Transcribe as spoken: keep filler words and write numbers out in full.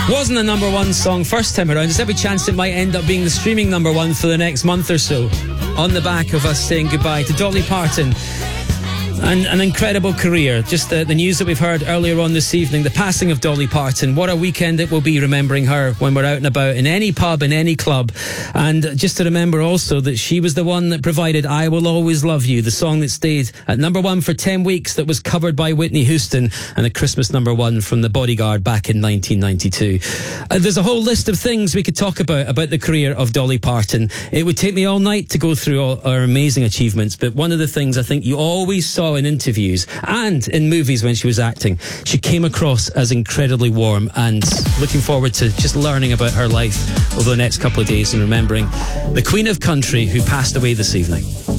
Wasn't a number one song first time around. There's every chance it might end up being the streaming number one for the next month or so, on the back of us saying goodbye to Dolly Parton. And an incredible career. Just the, the news that we've heard earlier on this evening, the passing of Dolly Parton. What a weekend it will be remembering her when we're out and about in any pub, in any club. And just to remember also that she was the one that provided I Will Always Love You, the song that stayed at number one for ten weeks, that was covered by Whitney Houston, and a Christmas number one from The Bodyguard back in nineteen ninety-two. Uh, there's a whole list of things we could talk about, about the career of Dolly Parton. It would take me all night to go through all our amazing achievements, but one of the things I think you always saw in interviews and in movies when she was acting, she came across as incredibly warm, and looking forward to just learning about her life over the next couple of days and remembering the Queen of Country who passed away this evening.